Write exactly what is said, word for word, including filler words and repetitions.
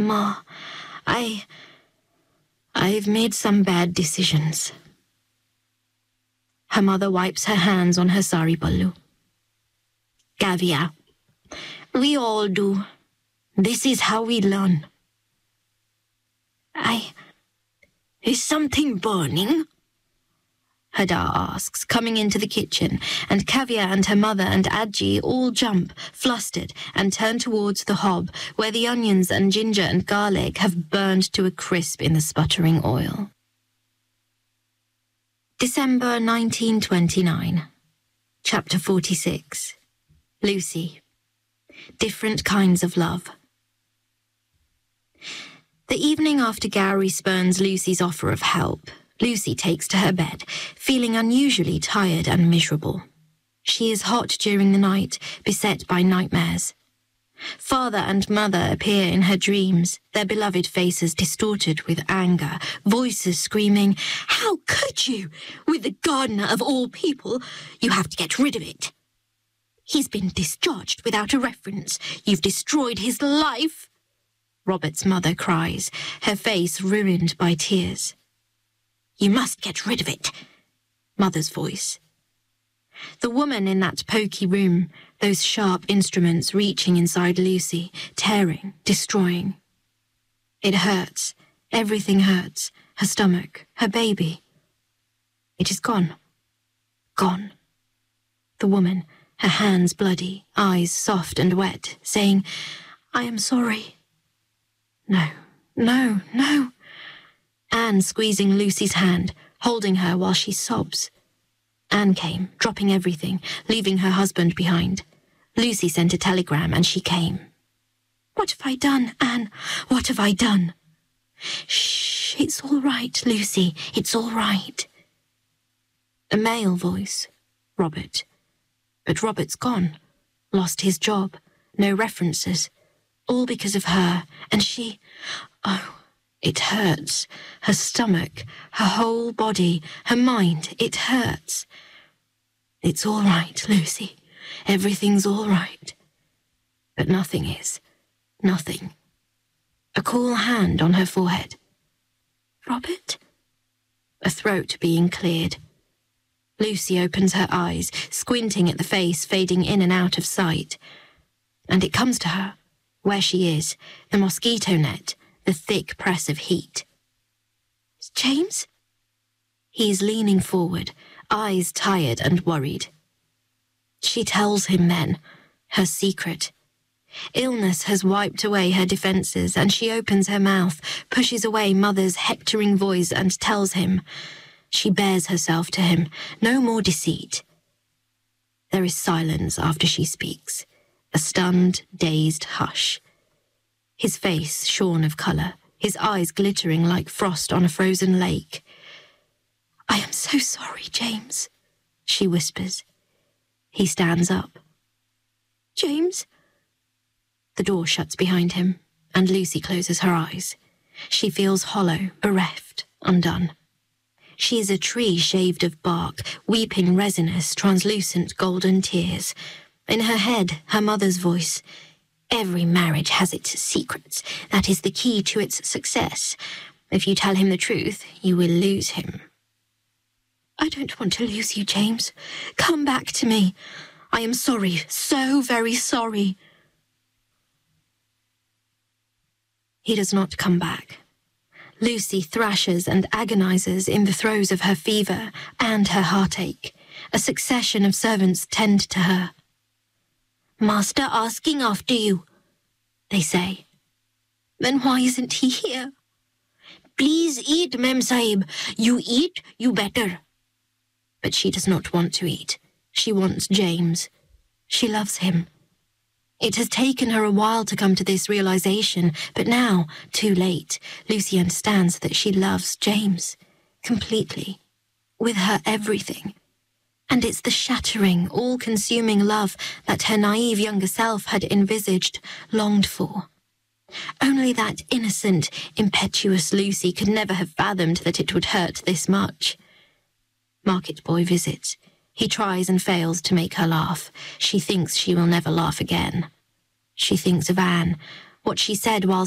Ma, I... I've made some bad decisions. Her mother wipes her hands on her sari pallu. Kavya, we all do. This is how we learn. I... Is something burning? Hadar asks, coming into the kitchen, and Kavya and her mother and Adji all jump, flustered, and turn towards the hob, where the onions and ginger and garlic have burned to a crisp in the sputtering oil. December nineteen twenty-nine. Chapter forty-six. Lucy. Different kinds of love. The evening after Gowrie spurns Lucy's offer of help, Lucy takes to her bed, feeling unusually tired and miserable. She is hot during the night, beset by nightmares. Father and mother appear in her dreams, their beloved faces distorted with anger, voices screaming, "How could you? With the gardener of all people, you have to get rid of it. He's been discharged without a reference. You've destroyed his life." Robert's mother cries, her face ruined by tears. "You must get rid of it." Mother's voice. The woman in that poky room, those sharp instruments reaching inside Lucy, tearing, destroying. It hurts. Everything hurts. Her stomach, her baby. It is gone. Gone. The woman, her hands bloody, eyes soft and wet, saying, "I am sorry." No, no, no. Anne squeezing Lucy's hand, holding her while she sobs. Anne came, dropping everything, leaving her husband behind. Lucy sent a telegram and she came. "What have I done, Anne? What have I done?" "Shh, it's all right, Lucy, it's all right." A male voice, Robert. But Robert's gone, lost his job, no references, all because of her, and she... Oh, it hurts. Her stomach, her whole body, her mind, it hurts. It's all right, Lucy. Everything's all right. But nothing is. Nothing. A cool hand on her forehead. "Robert?" A throat being cleared. Lucy opens her eyes, squinting at the face fading in and out of sight. And it comes to her, where she is, the mosquito net, the thick press of heat. "James?" He is leaning forward, eyes tired and worried. She tells him then, her secret. Illness has wiped away her defences, and she opens her mouth, pushes away Mother's hectoring voice and tells him. She bears herself to him, no more deceit. There is silence after she speaks, a stunned, dazed hush. His face shorn of colour, his eyes glittering like frost on a frozen lake. "I am so sorry, James," she whispers. He stands up. "James?" The door shuts behind him, and Lucy closes her eyes. She feels hollow, bereft, undone. She is a tree shaved of bark, weeping resinous, translucent golden tears. In her head, her mother's voice. "Every marriage has its secrets. That is the key to its success. If you tell him the truth, you will lose him." "I don't want to lose you, James. Come back to me. I am sorry, so very sorry." He does not come back. Lucy thrashes and agonizes in the throes of her fever and her heartache. A succession of servants tend to her. "Master asking after you," they say. "Then why isn't he here?" "Please eat, Mem Sahib. You eat, you better." But she does not want to eat. She wants James. She loves him. It has taken her a while to come to this realization, but now, too late, Lucy understands that she loves James. Completely. With her everything. And it's the shattering, all-consuming love that her naive younger self had envisaged, longed for. Only that innocent, impetuous Lucy could never have fathomed that it would hurt this much. Market boy visits. He tries and fails to make her laugh. She thinks she will never laugh again. She thinks of Anne, what she said while